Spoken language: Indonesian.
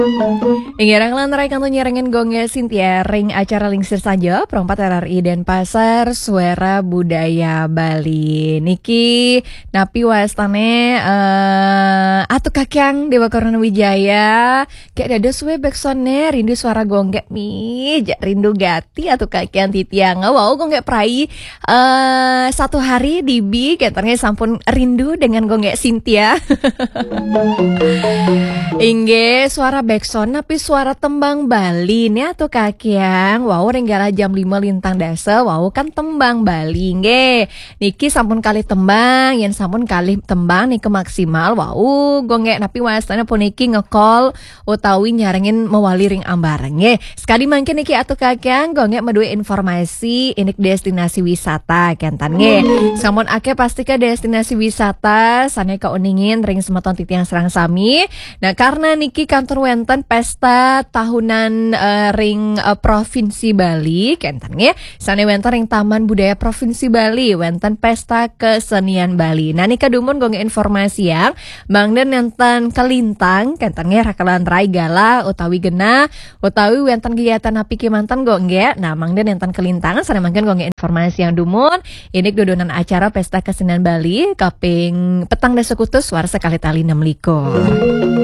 Ingirang lantarai kanto nyerengen gongnya Sintia ring acara lingsir saja perempat RRI Denpasar Suara Budaya Bali niki napi wastane atu kakyang Dewa Corona Wijaya kayak dada suwe backsone rindu suara gonggek mi rindu gati atu kakyang titiang wow gonggek prai satu hari dibi katanya sampun rindu dengan gonggek Sintia. Ingge suara backsound tapi suara tembang Bali nih atau kakiang wow renggala jam 5 lintang dasa wow kan tembang Bali nge niki sampun kali tembang yang sampun kali tembang niki maksimal wow gongek napi wasana puniki ngekol utawi nyarengin mewali ring ambareng nge sekali mangke niki atau kakiang gongek medue informasi inik destinasi wisata kentan nge sampun ake pasti ke destinasi wisata sane keuningin ring semeton titiang serang sami nah karena niki kantor wenten pesta tahunan ring provinsi Bali kenten ya sane wenten ring Taman Budaya Provinsi Bali wenten pesta kesenian Bali nah nika dumun gong informasi yang bangden nenten kelintang kenten ya rakalan rai gala utawi gena utawi wenten kegiatan api kimantan gong ya nah mangden nenten kelintang sane mangken gong informasi yang dumun ini dodonan acara pesta kesenian Bali kaping petang desa kutus war sekali tali 6 likur.